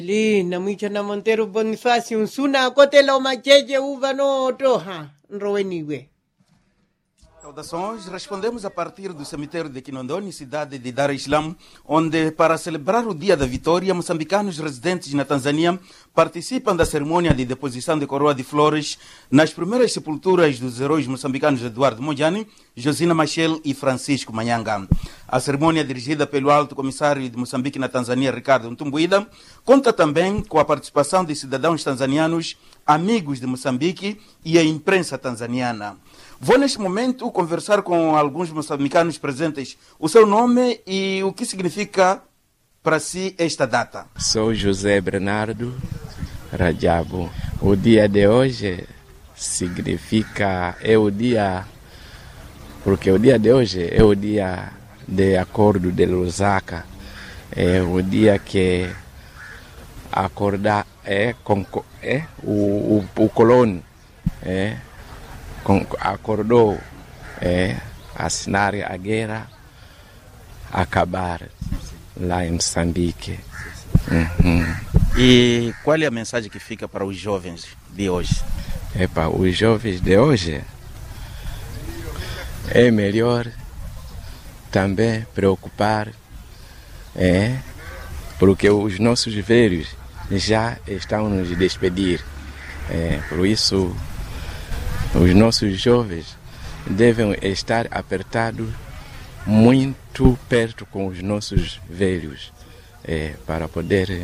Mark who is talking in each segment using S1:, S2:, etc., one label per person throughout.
S1: Lina mwicha na Montero Bonifácio unsuna kotela umacheche uva no toha nroweniwe.
S2: Saudações, respondemos a partir do cemitério de Quinondoni, cidade de Dar es Salaam, onde, para celebrar o Dia da Vitória, moçambicanos residentes na Tanzânia participam da cerimônia de deposição de coroa de flores nas primeiras sepulturas dos heróis moçambicanos Eduardo Mondlane, Josina Machel e Francisco Manyanga. A cerimônia, dirigida pelo Alto Comissário de Moçambique na Tanzânia, Ricardo Ntumbuida, conta também com a participação de cidadãos tanzanianos, amigos de Moçambique e a imprensa tanzaniana. Vou, neste momento, conversar com alguns moçambicanos presentes. O seu nome e o que significa para si esta data?
S3: Sou José Bernardo Rajabo. O dia de hoje significa, porque o dia de hoje é o dia de acordo de Lusaka. É o dia que o colono acordou assinar a guerra, acabar lá em Moçambique.
S2: E qual é a mensagem que fica para os jovens de hoje?
S3: Os jovens de hoje é melhor também preocupar, porque os nossos velhos já estão nos despedir. Por isso, os nossos jovens devem estar apertados muito perto com os nossos velhos, para poder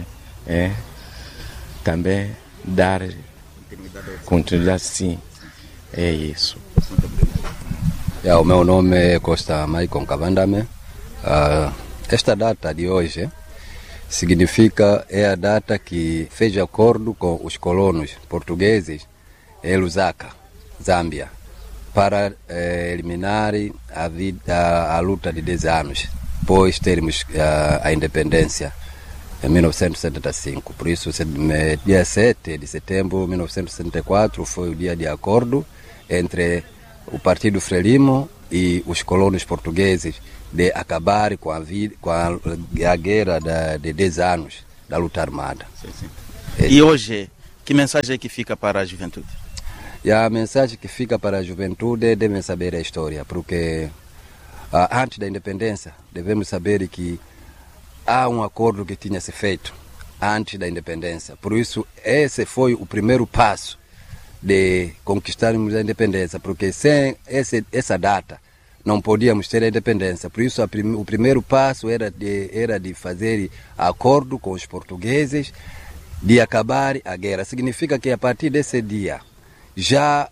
S3: também dar continuidade. Sim, é isso.
S4: O meu nome é Costa Maicon Cavandame. Esta data de hoje significa, é a data que fez acordo com os colonos portugueses em Lusaka, Zâmbia, para eliminar a luta de 10 anos, pois termos a independência em 1975. Por isso, dia 7 de setembro de 1974 foi o dia de acordo entre o Partido Frelimo e os colonos portugueses de acabar com a guerra de 10 anos da luta armada.
S2: Sim. E hoje, que mensagem é que fica para a juventude?
S4: E a mensagem que fica para a juventude devem saber a história, porque antes da independência devemos saber que há um acordo que tinha se feito antes da independência. Por isso, esse foi o primeiro passo de conquistarmos a independência, porque sem essa data não podíamos ter a independência. Por isso, o primeiro passo era de fazer acordo com os portugueses de acabar a guerra. Significa que a partir desse dia já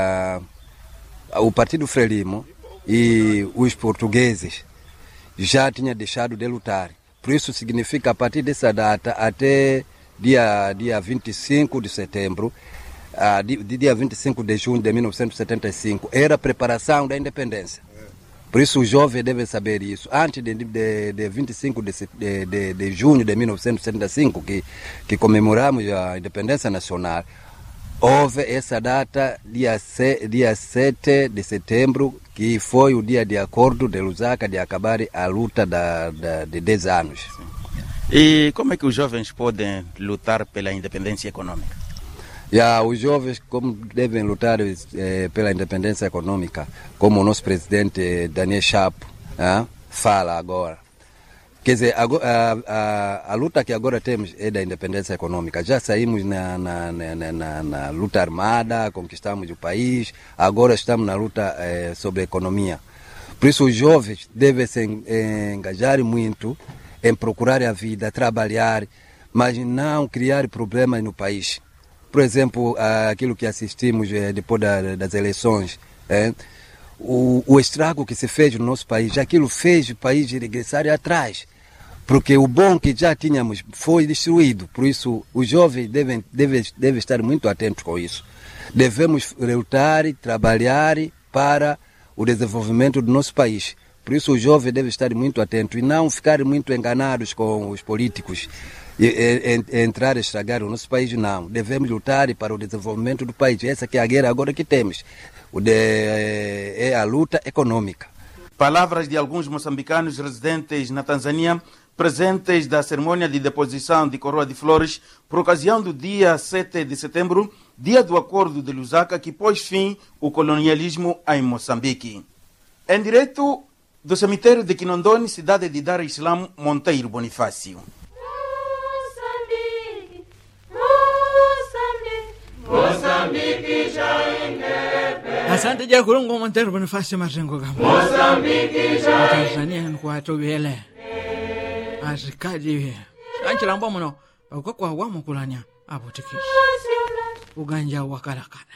S4: o Partido Frelimo e os portugueses já tinham deixado de lutar. Por isso significa, a partir dessa data até dia 25 de setembro, dia 25 de junho de 1975, era a preparação da independência. Por isso os jovens devem saber isso. Antes de 25 de junho de 1975, que comemoramos a independência nacional, houve essa data, dia 7 de setembro, que foi o dia de acordo de Lusaka de acabar a luta de 10 anos.
S2: E como é que os jovens podem lutar pela independência econômica?
S4: Os jovens como devem lutar pela independência econômica, como o nosso presidente Daniel Chapo fala agora. Quer dizer, a luta que agora temos é da independência econômica. Já saímos na luta armada, conquistamos o país, agora estamos na luta sobre a economia. Por isso os jovens devem se engajar muito em procurar a vida, trabalhar, mas não criar problemas no país. Por exemplo, aquilo que assistimos depois das eleições, o estrago que se fez no nosso país, aquilo fez o país regressar atrás, porque o bom que já tínhamos foi destruído. Por isso, os jovens devem estar muito atentos com isso. Devemos lutar e trabalhar para o desenvolvimento do nosso país. Por isso, os jovens devem estar muito atentos e não ficar muito enganados com os políticos e entrar e estragar o nosso país. Não, devemos lutar para o desenvolvimento do país. Essa que é a guerra agora que temos, é a luta econômica.
S2: Palavras de alguns moçambicanos residentes na Tanzânia presentes da cerimônia de deposição de coroa de flores por ocasião do dia 7 de setembro, dia do Acordo de Lusaka, que pôs fim ao colonialismo em Moçambique. Em direto do cemitério de Quinondoni, cidade de Dar es Salaam, Monteiro Bonifácio.
S5: Moçambique já independe.
S6: Asante ja kulungu Monteiro Bonifácio Mazengo kama.
S5: Moçambique já
S6: Tanzania kwa tobele. Azikadi. Anchi lambo muno. Kwa wamo kulanya. Abo tikisi. Uganja wakalakana.